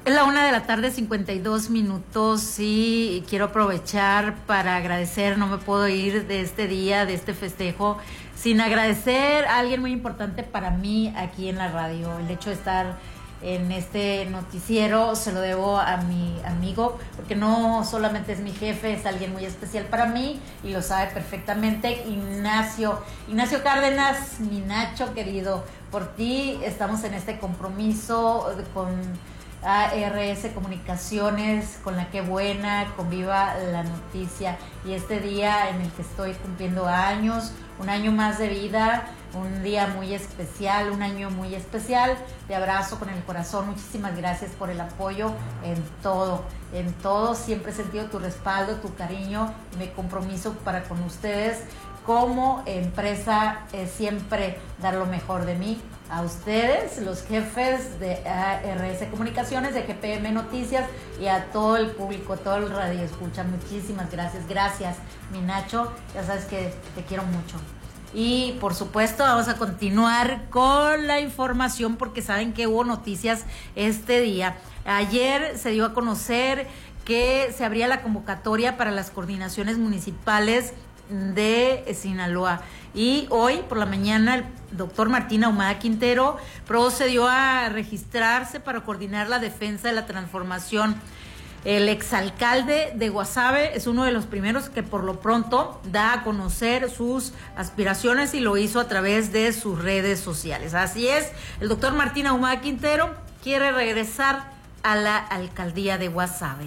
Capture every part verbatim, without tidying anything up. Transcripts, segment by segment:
Es la una de la tarde, cincuenta y dos minutos, y quiero aprovechar para agradecer, no me puedo ir de este día, de este festejo, sin agradecer a alguien muy importante para mí aquí en la radio. El hecho de estar en este noticiero se lo debo a mi amigo, porque no solamente es mi jefe, es alguien muy especial para mí y lo sabe perfectamente. Ignacio, Ignacio Cárdenas, mi Nacho querido, por ti estamos en este compromiso con A R S Comunicaciones, con la que buena, con Viva la Noticia, y este día en el que estoy cumpliendo años, un año más de vida, un día muy especial, un año muy especial. Te abrazo con el corazón, muchísimas gracias por el apoyo en todo, en todo, siempre he sentido tu respaldo, tu cariño y mi compromiso para con ustedes. Como empresa, eh, siempre dar lo mejor de mí a ustedes, los jefes de A R S Comunicaciones, de G P M Noticias, y a todo el público, todo el radio escucha. Muchísimas gracias, gracias, mi Nacho, ya sabes que te quiero mucho. Y por supuesto vamos a continuar con la información, porque saben que hubo noticias este día. Ayer se dio a conocer que se abría la convocatoria para las coordinaciones municipales de Sinaloa, y hoy por la mañana el doctor Martín Ahumada Quintero procedió a registrarse para coordinar la defensa de la transformación. El exalcalde de Guasave es uno de los primeros que por lo pronto da a conocer sus aspiraciones, y lo hizo a través de sus redes sociales. Así es, el doctor Martín Ahumada Quintero quiere regresar a la alcaldía de Guasave.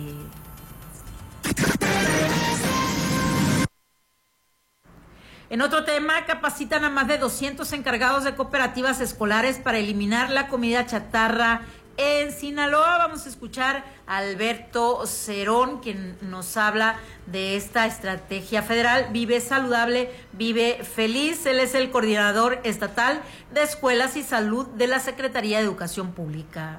En otro tema, capacitan a más de doscientos encargados de cooperativas escolares para eliminar la comida chatarra en Sinaloa. Vamos a escuchar a Alberto Cerón, quien nos habla de esta estrategia federal Vive Saludable, Vive Feliz. Él es el coordinador estatal de Escuelas y Salud de la Secretaría de Educación Pública.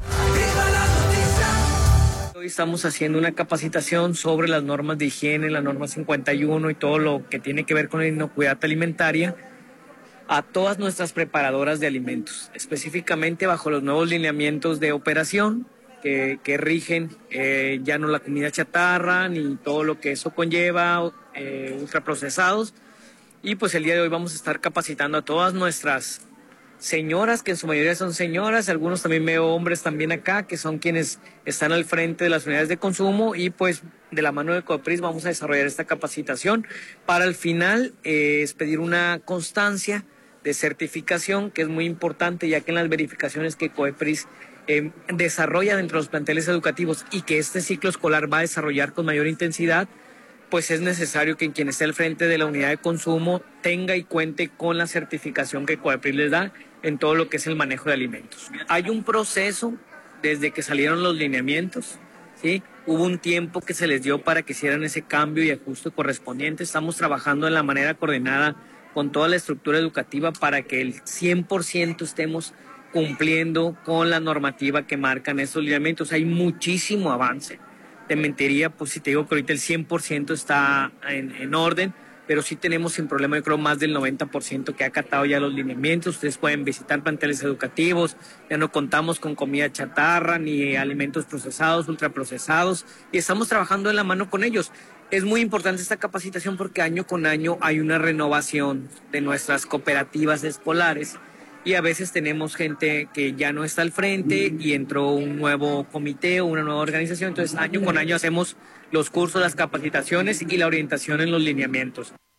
Hoy estamos haciendo una capacitación sobre las normas de higiene, la norma cincuenta y uno y todo lo que tiene que ver con la inocuidad alimentaria a todas nuestras preparadoras de alimentos, específicamente bajo los nuevos lineamientos de operación que, que rigen eh, ya no la comida chatarra ni todo lo que eso conlleva, eh, ultraprocesados. Y pues el día de hoy vamos a estar capacitando a todas nuestras señoras, que en su mayoría son señoras, algunos también veo hombres también acá, que son quienes están al frente de las unidades de consumo, y pues de la mano de COEPRIS vamos a desarrollar esta capacitación para al final eh, expedir una constancia de certificación, que es muy importante, ya que en las verificaciones que COEPRIS eh, desarrolla dentro de los planteles educativos y que este ciclo escolar va a desarrollar con mayor intensidad, pues es necesario que quien esté al frente de la unidad de consumo tenga y cuente con la certificación que COEPRIS les da en todo lo que es el manejo de alimentos. Hay un proceso desde que salieron los lineamientos, ¿sí? Hubo un tiempo que se les dio para que hicieran ese cambio y ajuste correspondiente. Estamos trabajando de la manera coordinada con toda la estructura educativa para que el cien por ciento estemos cumpliendo con la normativa que marcan estos lineamientos. Hay muchísimo avance. Te mentiría pues si te digo que ahorita el cien por ciento está en, en orden, pero sí tenemos sin problema, yo creo, más del noventa por ciento que ha acatado ya los lineamientos. Ustedes pueden visitar planteles educativos, ya no contamos con comida chatarra ni alimentos procesados, ultraprocesados, y estamos trabajando de la mano con ellos. Es muy importante esta capacitación porque año con año hay una renovación de nuestras cooperativas escolares, y a veces tenemos gente que ya no está al frente y entró un nuevo comité o una nueva organización. Entonces año con año hacemos los cursos, las capacitaciones y la orientación en los lineamientos.